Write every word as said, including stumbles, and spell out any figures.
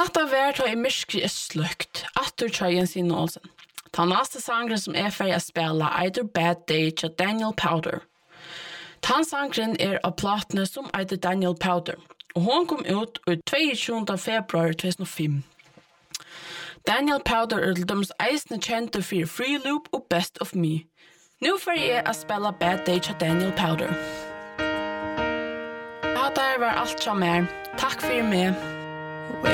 Hatta vær ta i myrskri er sløkt, atur tja Jensine Olsen. Ta neste sangren som er ferdig å spille Either Bad Day til Daniel Powder. Ta sangren er av platene som eitir Daniel Powder, og hon kom ut den tjueåttende februar to thousand five. Daniel Powder er til døms eisne kjente for Free Loop og Best of Me. Nå får jeg å spille Bad Day til Daniel Powder. Ja, der var alt som er. Takk for meg.